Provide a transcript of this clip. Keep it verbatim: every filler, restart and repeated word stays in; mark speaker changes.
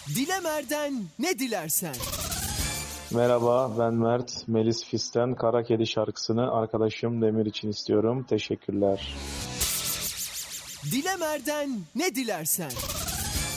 Speaker 1: Dilemer'den ne dilersen.
Speaker 2: Merhaba, ben Mert. Melis Fis'ten Kara Kedi şarkısını arkadaşım Demir için istiyorum. Teşekkürler.
Speaker 1: Dilemer'den ne dilersen.